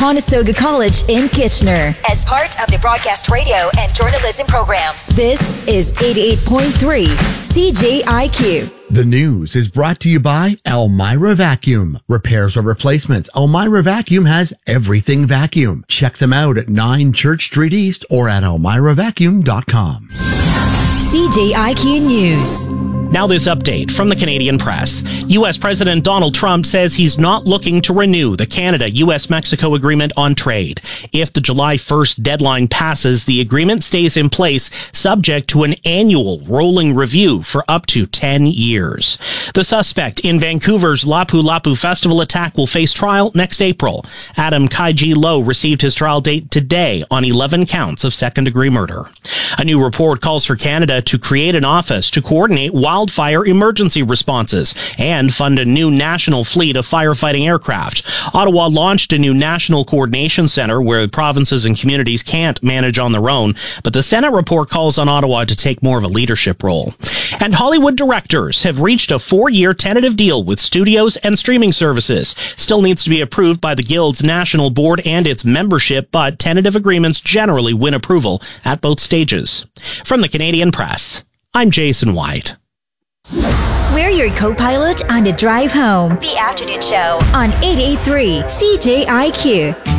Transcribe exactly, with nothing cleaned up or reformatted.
Conestoga College in Kitchener. As part of the broadcast radio and journalism programs, this is eighty-eight point three C J I Q. The news is brought to you by Elmira Vacuum. Repairs or replacements, Elmira Vacuum has everything vacuum. Check them out at nine Church Street East or at elmira vacuum dot com. C J I Q News. Now this update from the Canadian Press. U S President Donald Trump says he's not looking to renew the Canada-U S Mexico agreement on trade. If the July first deadline passes, the agreement stays in place, subject to an annual rolling review for up to ten years. The suspect in Vancouver's Lapu Lapu Festival attack will face trial next April. Adam Kaiji Low received his trial date today on eleven counts of second-degree murder. A new report calls for Canada to create an office to coordinate wildfire emergency responses and fund a new national fleet of firefighting aircraft. Ottawa launched a new national coordination center where provinces and communities can't manage on their own, but the Senate report calls on Ottawa to take more of a leadership role. And Hollywood directors have reached a four-year tentative deal with studios and streaming services. Still needs to be approved by the Guild's national board and its membership, but tentative agreements generally win approval at both stages. From the Canadian Press, I'm Jason White. We're your co-pilot on the drive home. The afternoon show on eighty-eight point three C J I Q.